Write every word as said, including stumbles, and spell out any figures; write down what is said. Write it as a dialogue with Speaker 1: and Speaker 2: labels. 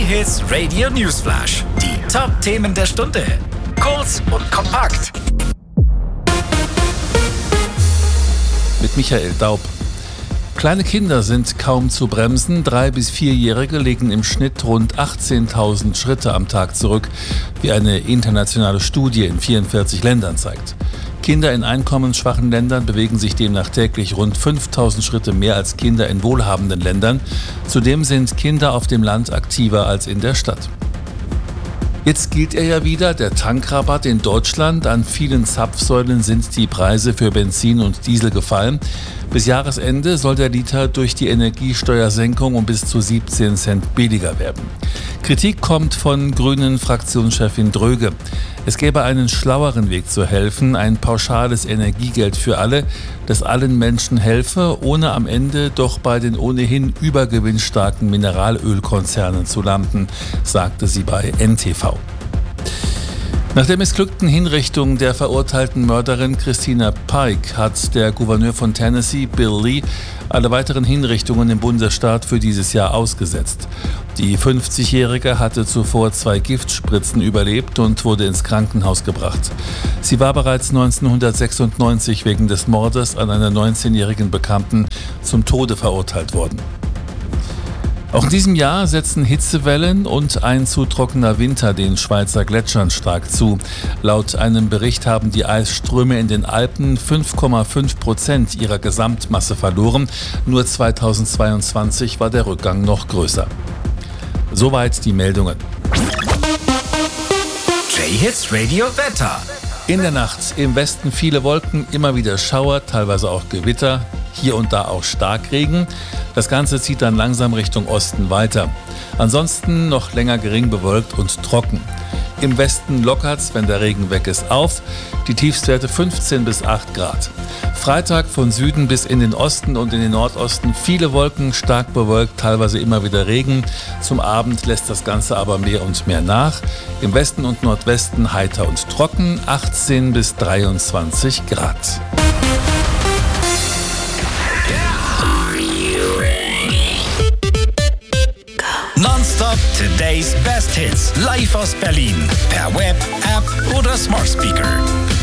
Speaker 1: J-Hits Radio Newsflash. Die Top-Themen der Stunde. Kurz und kompakt.
Speaker 2: Mit Michael Daub. Kleine Kinder sind kaum zu bremsen. Drei- bis vierjährige legen im Schnitt rund achtzehntausend Schritte am Tag zurück, wie eine internationale Studie in vierundvierzig Ländern zeigt. Kinder in einkommensschwachen Ländern bewegen sich demnach täglich rund fünftausend Schritte mehr als Kinder in wohlhabenden Ländern. Zudem sind Kinder auf dem Land aktiver als in der Stadt. Jetzt gilt er ja wieder, der Tankrabatt in Deutschland. An vielen Zapfsäulen sind die Preise für Benzin und Diesel gefallen. Bis Jahresende soll der Liter durch die Energiesteuersenkung um bis zu siebzehn Cent billiger werden. Kritik kommt von Grünen-Fraktionschefin Dröge. Es gäbe einen schlaueren Weg zu helfen, ein pauschales Energiegeld für alle, das allen Menschen helfe, ohne am Ende doch bei den ohnehin übergewinnstarken Mineralölkonzernen zu landen, sagte sie bei N T V. Nach der missglückten Hinrichtung der verurteilten Mörderin Christina Pike hat der Gouverneur von Tennessee, Bill Lee, alle weiteren Hinrichtungen im Bundesstaat für dieses Jahr ausgesetzt. Die fünfzigjährige hatte zuvor zwei Giftspritzen überlebt und wurde ins Krankenhaus gebracht. Sie war bereits neunzehnhundertsechsundneunzig wegen des Mordes an einer neunzehnjährigen Bekannten zum Tode verurteilt worden. Auch in diesem Jahr setzen Hitzewellen und ein zu trockener Winter den Schweizer Gletschern stark zu. Laut einem Bericht haben die Eisströme in den Alpen fünf Komma fünf Prozent ihrer Gesamtmasse verloren. Nur zweitausendzweiundzwanzig war der Rückgang noch größer. Soweit die Meldungen.
Speaker 1: J-Hits Radio Wetter.
Speaker 2: In der Nacht im Westen viele Wolken, immer wieder Schauer, teilweise auch Gewitter, hier und da auch Starkregen. Das Ganze zieht dann langsam Richtung Osten weiter. Ansonsten noch länger gering bewölkt und trocken. Im Westen lockert's, wenn der Regen weg ist, auf. Die Tiefstwerte fünfzehn bis acht Grad. Freitag von Süden bis in den Osten und in den Nordosten viele Wolken, stark bewölkt, teilweise immer wieder Regen. Zum Abend lässt das Ganze aber mehr und mehr nach. Im Westen und Nordwesten heiter und trocken, achtzehn bis dreiundzwanzig Grad.
Speaker 1: Nonstop Today's Best Hits. Live aus Berlin. Per Web, App oder Smart Speaker.